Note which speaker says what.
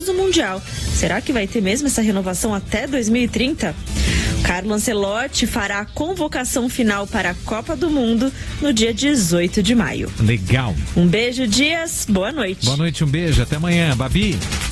Speaker 1: do Mundial. Será que vai ter mesmo essa renovação até 2030? Carlo Ancelotti fará a convocação final para a Copa do Mundo no dia 18 de maio.
Speaker 2: Legal.
Speaker 1: Um beijo, Dias. Boa noite.
Speaker 2: Boa noite, um beijo. Até amanhã, Babi.